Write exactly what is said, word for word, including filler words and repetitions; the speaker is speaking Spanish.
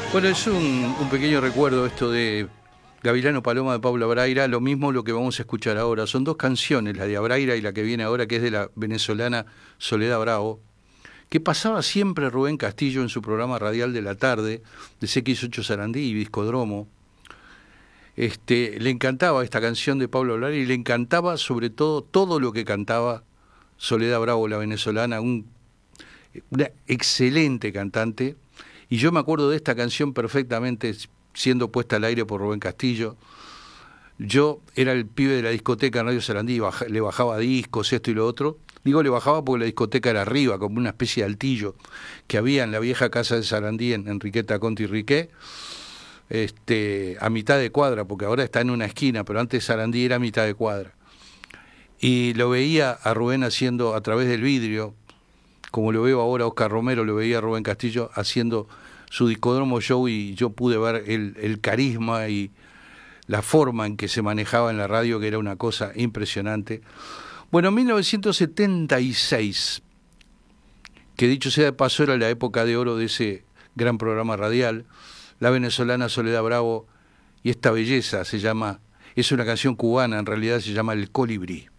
Bueno, es un, un pequeño recuerdo esto de Gavilano Paloma de Pablo Abraira, lo mismo lo que vamos a escuchar ahora. Son dos canciones, la de Abraira y la que viene ahora, que es de la venezolana Soledad Bravo, que pasaba siempre Rubén Castillo en su programa radial de la tarde, de C X ocho Sarandí y Discodromo. Este, le encantaba esta canción de Pablo Abraira y le encantaba sobre todo todo lo que cantaba Soledad Bravo, la venezolana, un, una excelente cantante. Y yo me acuerdo de esta canción perfectamente siendo puesta al aire por Rubén Castillo. Yo era el pibe de la discoteca en Radio Sarandí, baja, le bajaba discos, esto y lo otro. Digo le bajaba porque la discoteca era arriba, como una especie de altillo que había en la vieja casa de Sarandí, en Enriqueta Conti y Riquet, este, a mitad de cuadra, porque ahora está en una esquina, pero antes Sarandí era a mitad de cuadra. Y lo veía a Rubén haciendo a través del vidrio, como lo veo ahora Oscar Romero, lo veía a Rubén Castillo haciendo su Discodromo Show, y yo pude ver el, el carisma y la forma en que se manejaba en la radio, que era una cosa impresionante. Bueno, en mil novecientos setenta y seis, que dicho sea de paso era la época de oro de ese gran programa radial, la venezolana Soledad Bravo, y esta belleza se llama, es una canción cubana, en realidad se llama El Colibrí.